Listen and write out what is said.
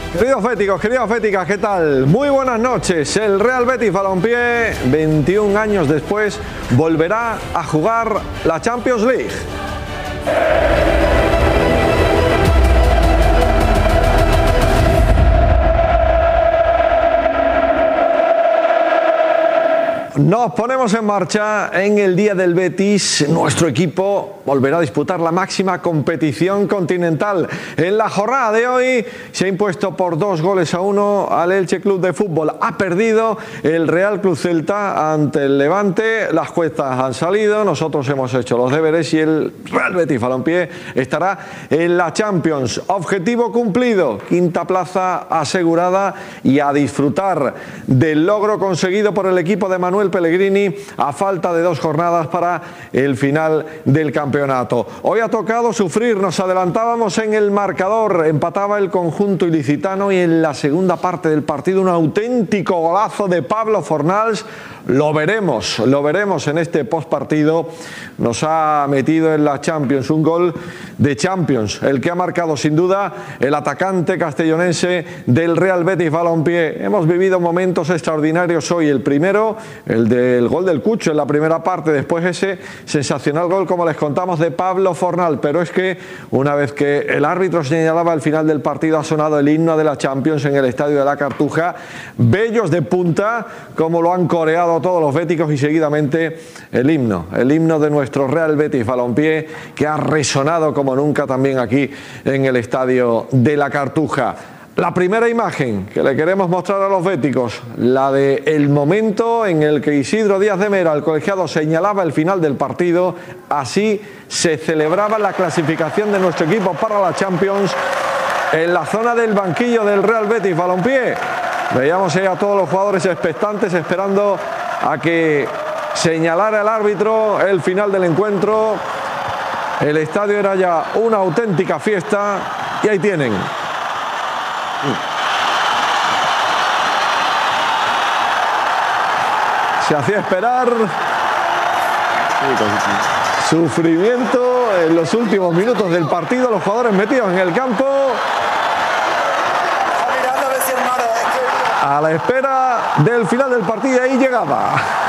Queridos féticos, queridas féticas, ¿qué tal? Muy buenas noches. El Real Betis Balompié, 21 años después, volverá a jugar la Champions League. Nos ponemos en marcha en el Día del Betis. Nuestro equipo volverá a disputar la máxima competición continental. En la jornada de hoy se ha impuesto por 2-1 al Elche Club de Fútbol. Ha perdido el Real Club Celta ante el Levante. Las cuentas han salido, nosotros hemos hecho los deberes y el Real Betis Balompié estará en la Champions. Objetivo cumplido, quinta plaza asegurada y a disfrutar del logro conseguido por el equipo de Manuel Pellegrini a falta de 2 jornadas para el final del campeonato. Hoy ha tocado sufrir, nos adelantábamos en el marcador, empataba el conjunto ilicitano y en la segunda parte del partido un auténtico golazo de Pablo Fornals. Lo veremos en este postpartido. Nos ha metido en la Champions, un gol de Champions, el que ha marcado sin duda el atacante castellonense del Real Betis Balompié. Hemos vivido momentos extraordinarios hoy. El primero, el del gol del Cucho en la primera parte, después ese sensacional gol, como les contamos, de Pablo Fornals. Pero es que una vez que el árbitro señalaba al final del partido, ha sonado el himno de la Champions en el estadio de la Cartuja. Bellos de punta, como lo han coreado todos los béticos, y seguidamente el himno de nuestro Real Betis Balompié, que ha resonado como nunca también aquí en el estadio de la Cartuja. La primera imagen que le queremos mostrar a los béticos, la de el momento en el que Isidro Díaz de Mera, el colegiado, señalaba el final del partido. Así se celebraba la clasificación de nuestro equipo para la Champions en la zona del banquillo del Real Betis Balompié. Veíamos ahí a todos los jugadores expectantes, esperando a que señalara el árbitro el final del encuentro. El estadio era ya una auténtica fiesta y ahí tienen. Se hacía esperar. Sufrimiento en los últimos minutos del partido, los jugadores metidos en el campo a la espera del final del partido. Ahí llegaba